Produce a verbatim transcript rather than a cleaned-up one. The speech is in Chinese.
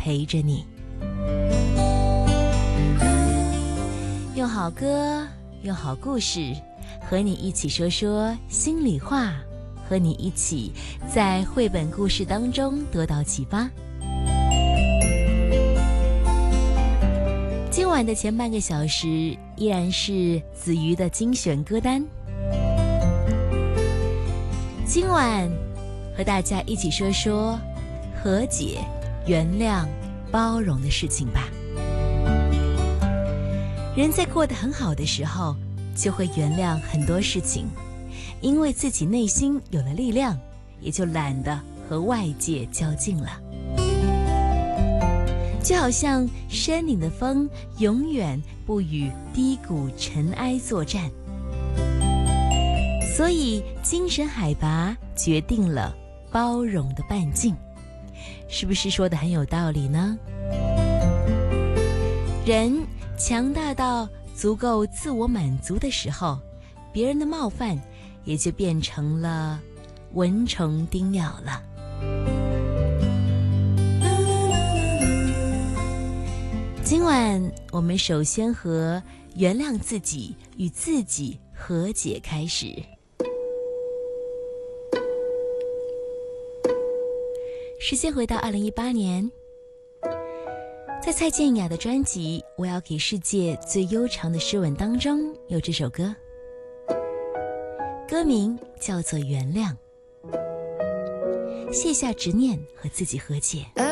陪着你。用好歌，用好故事，和你一起说说心里话，和你一起在绘本故事当中得到启发。今晚的前半个小时依然是子瑜的精选歌单。今晚和大家一起说说和解、原谅、包容的事情吧。人在过得很好的时候，就会原谅很多事情，因为自己内心有了力量，也就懒得和外界较劲了。就好像山顶的风永远不与低谷尘埃作战，所以精神海拔决定了包容的半径。是不是说得很有道理呢？人强大到足够自我满足的时候，别人的冒犯也就变成了蚊虫叮咬了。今晚我们首先和原谅自己与自己和解开始。时间回到二零一八年，在蔡健雅的专辑《我要给世界最悠长的诗吻》当中有这首歌，歌名叫做《原谅》，卸下执念和自己和解。